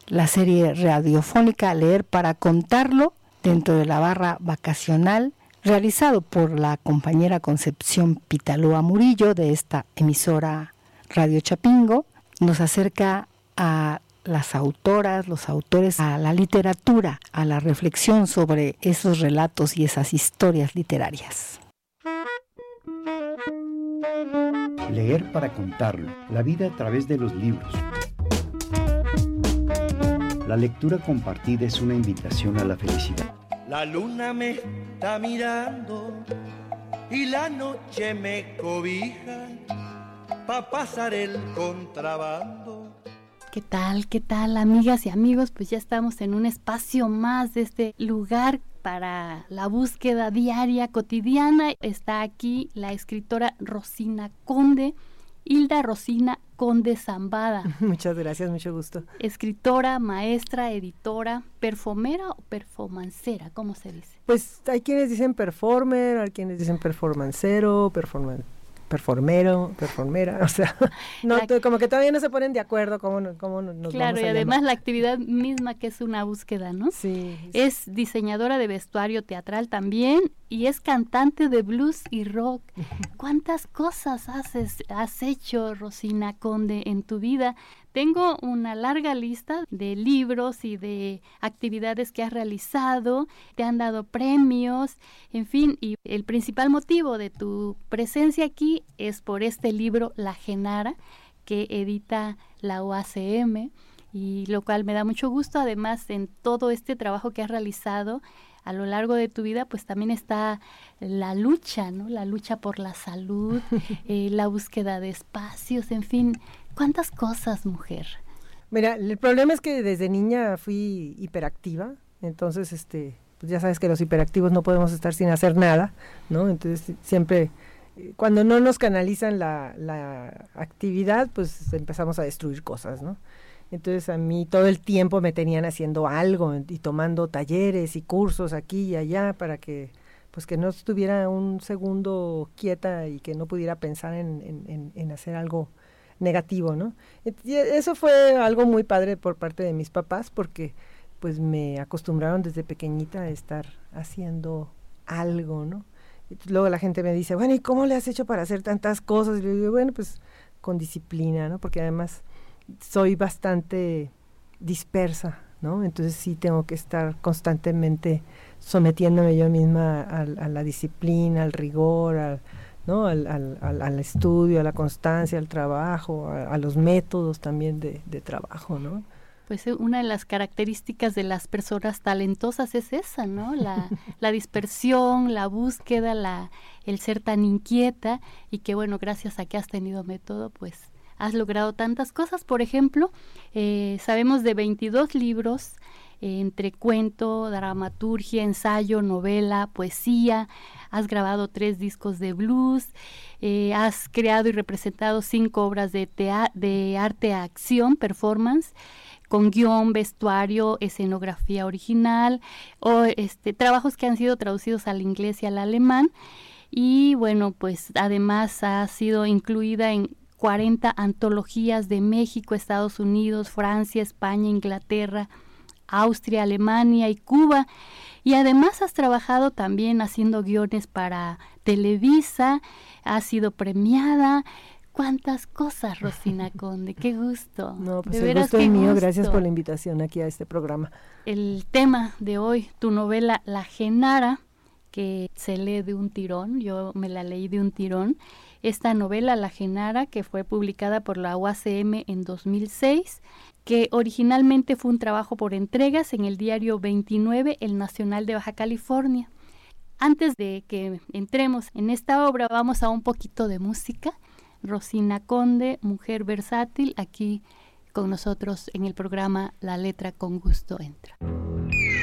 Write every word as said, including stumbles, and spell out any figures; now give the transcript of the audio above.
la serie radiofónica Leer para Contarlo, dentro de la barra vacacional, realizado por la compañera Concepción Pitaloa Murillo de esta emisora Radio Chapingo. Nos acerca a las autoras, los autores, a la literatura, a la reflexión sobre esos relatos y esas historias literarias. Leer para contarlo, la vida a través de los libros. La lectura compartida es una invitación a la felicidad. La luna me está mirando y la noche me cobija pa' pasar el contrabando. ¿Qué tal? ¿Qué tal, amigas y amigos? Pues ya estamos en un espacio más de este lugar para la búsqueda diaria, cotidiana. Está aquí la escritora Rosina Conde, Hilda Rosina Conde Zambada. Muchas gracias, mucho gusto. Escritora, maestra, editora, perfomera o performancera, ¿cómo se dice? Pues hay quienes dicen performer, hay quienes dicen performancero, performan performero, performera, o sea, no, la, como que todavía no se ponen de acuerdo cómo, cómo nos claro, vamos a y además llamar. La actividad misma que es una búsqueda, ¿no? Sí. Es diseñadora de vestuario teatral también y es cantante de blues y rock. ¿Cuántas cosas haces, has hecho, Rosina Conde, en tu vida? Tengo una larga lista de libros y de actividades que has realizado, te han dado premios, en fin, y el principal motivo de tu presencia aquí es por este libro La Genara, que edita la U A C M, y lo cual me da mucho gusto. Además, en todo este trabajo que has realizado a lo largo de tu vida, pues también está la lucha, ¿no? La lucha por la salud, eh, la búsqueda de espacios, en fin, ¿cuántas cosas, mujer? Mira, el problema es que desde niña fui hiperactiva, entonces, este, pues ya sabes que los hiperactivos no podemos estar sin hacer nada, ¿no? Entonces siempre, cuando no nos canalizan la, la actividad, pues empezamos a destruir cosas, ¿no? Entonces a mí todo el tiempo me tenían haciendo algo y tomando talleres y cursos aquí y allá para que pues que no estuviera un segundo quieta y que no pudiera pensar en, en, en hacer algo negativo, ¿no? Y eso fue algo muy padre por parte de mis papás porque pues me acostumbraron desde pequeñita a estar haciendo algo, ¿no? Y luego la gente me dice, bueno, ¿y cómo le has hecho para hacer tantas cosas? Y yo digo, bueno, pues con disciplina, ¿no? Porque además soy bastante dispersa, ¿no? Entonces sí tengo que estar constantemente sometiéndome yo misma a, a la disciplina, al rigor, al, ¿no? al, al, al, al estudio, a la constancia, al trabajo, a, a los métodos también de, de trabajo, ¿no? Pues una de las características de las personas talentosas es esa, ¿no? La, la dispersión, la búsqueda, la, el ser tan inquieta y que bueno, gracias a que has tenido método, pues has logrado tantas cosas. Por ejemplo, eh, sabemos de veintidós libros, eh, entre cuento, dramaturgia, ensayo, novela, poesía. Has grabado tres discos de blues, eh, has creado y representado cinco obras de, tea- de arte a acción, performance, con guión, vestuario, escenografía original, o este, trabajos que han sido traducidos al inglés y al alemán. Y bueno, pues además ha sido incluida en cuarenta antologías de México, Estados Unidos, Francia, España, Inglaterra, Austria, Alemania y Cuba. Y además has trabajado también haciendo guiones para Televisa, has sido premiada. ¿Cuántas cosas, Rosina Conde? ¡Qué gusto! No, pues de el veras, gusto es qué mío, gusto. Gracias por la invitación aquí a este programa. El tema de hoy, tu novela La Genara, que se lee de un tirón, yo me la leí de un tirón. Esta novela, La Genara, que fue publicada por la U A C M en dos mil seis, que originalmente fue un trabajo por entregas en el diario veintinueve, El Nacional de Baja California. Antes de que entremos en esta obra, vamos a un poquito de música. Rosina Conde, mujer versátil, aquí con nosotros en el programa La Letra con Gusto Entra.